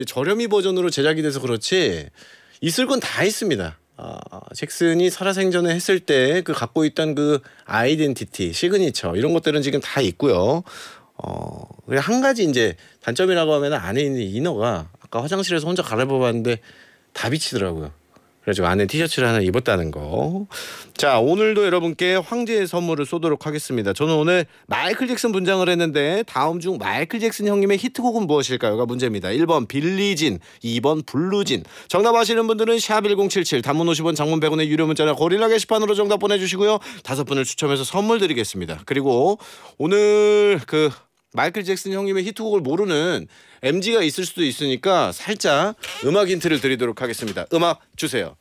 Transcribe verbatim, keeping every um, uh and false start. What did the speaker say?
저렴이 버전으로 제작이 돼서 그렇지 있을 건 다 있습니다. 아, 잭슨이 살아생전에 했을 때 그 갖고 있던 그 아이덴티티, 시그니처 이런 것들은 지금 다 있고요. 어, 그냥 한 가지 이제 단점이라고 하면 안에 있는 이너가 아까 화장실에서 혼자 갈아입어봤는데 다 비치더라고요. 그래가지고 안에 티셔츠를 하나 입었다는 거. 자, 오늘도 여러분께 황제의 선물을 쏘도록 하겠습니다. 저는 오늘 마이클 잭슨 분장을 했는데 다음 중 마이클 잭슨 형님의 히트곡은 무엇일까요가 문제입니다. 일 번 빌리진, 이 번 블루진. 정답 아시는 분들은 샵 일공칠칠, 단문 오십 원, 장문 백 원의 유료 문자나 고릴라 게시판으로 정답 보내주시고요. 다섯 분을 추첨해서 선물 드리겠습니다. 그리고 오늘 그 마이클 잭슨 형님의 히트곡을 모르는 엠지가 있을 수도 있으니까 살짝 음악 힌트를 드리도록 하겠습니다. 음악 주세요.